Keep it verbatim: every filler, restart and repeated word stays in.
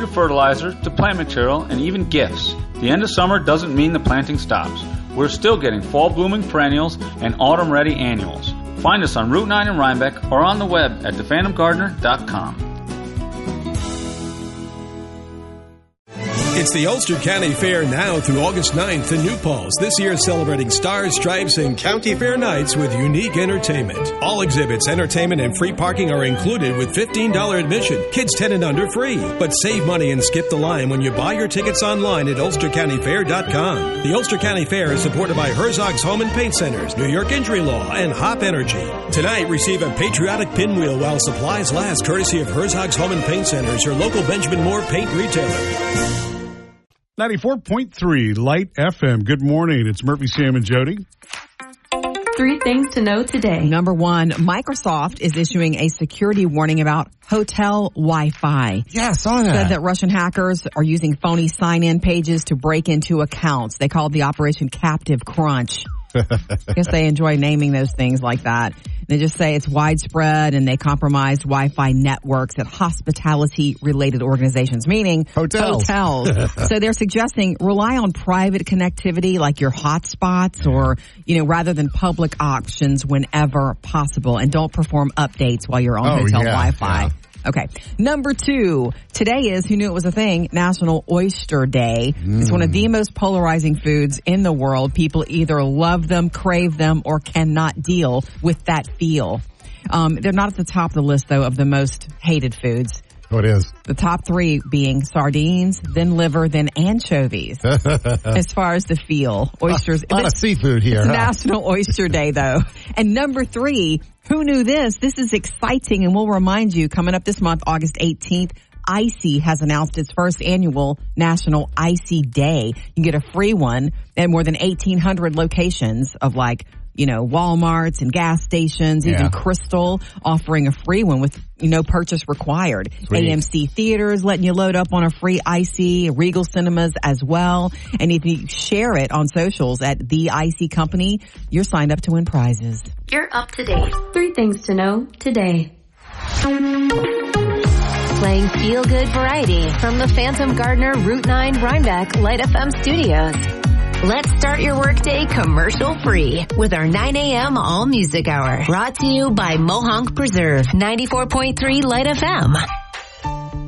to fertilizer, to plant material, and even gifts. The end of summer doesn't mean the planting stops. We're still getting fall-blooming perennials and autumn-ready annuals. Find us on Route nine in Rhinebeck or on the web at the phantom gardener dot com. It's the Ulster County Fair now through August ninth in New Paltz. This year celebrating Stars, Stripes, and County Fair nights with unique entertainment. All exhibits, entertainment, and free parking are included with fifteen dollars admission. Kids ten and under free. But save money and skip the line when you buy your tickets online at ulster county fair dot com. The Ulster County Fair is supported by Herzog's Home and Paint Centers, New York Injury Law, and Hop Energy. Tonight, receive a patriotic pinwheel while supplies last, courtesy of Herzog's Home and Paint Centers, your local Benjamin Moore paint retailer. ninety-four point three Light F M. Good morning. It's Murphy, Sam, and Jody. Three things to know today. Number one, Microsoft is issuing a security warning about hotel Wi-Fi. Yeah, I saw that. Said that Russian hackers are using phony sign-in pages to break into accounts. They called the operation Captive Crunch. I guess they enjoy naming those things like that. They just say it's widespread and they compromised Wi-Fi networks at hospitality-related organizations, meaning hotels. hotels. So they're suggesting rely on private connectivity like your hotspots or, you know, rather than public options whenever possible. And don't perform updates while you're on oh, hotel yeah, Wi-Fi. Yeah. Okay. Number two, today is, who knew it was a thing, National Oyster Day. Mm. It's one of the most polarizing foods in the world. People either love them, crave them, or cannot deal with that feel. Um, they're not at the top of the list, though, of the most hated foods. Oh, it is. The top three being sardines, then liver, then anchovies. As far as the feel, oysters. A lot of seafood here. It's huh? National Oyster Day, though. And number three, who knew this? This is exciting, and we'll remind you, coming up this month, August eighteenth, Icy has announced its first annual National Icy Day. You can get a free one at more than eighteen hundred locations of, like, you know, Walmarts and gas stations, even yeah. Crystal offering a free one with no purchase required. Sweet. A M C Theaters letting you load up on a free Icy, Regal Cinemas as well. And if you share it on socials at The Icy Company, you're signed up to win prizes. You're up to date. Three things to know today. Playing feel-good variety from the Phantom Gardener Route nine Rhinebeck Light F M studios. Let's start your workday commercial-free with our nine a.m. All Music Hour. Brought to you by Mohonk Preserve, ninety-four point three Light F M.